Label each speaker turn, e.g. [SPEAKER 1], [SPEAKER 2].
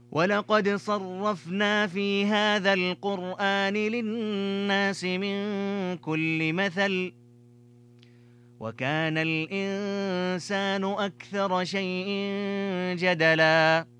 [SPEAKER 1] ولقد صرفنا في هذا القرآن للناس من كل مثل وكان الإنسان أكثر شيء جدلا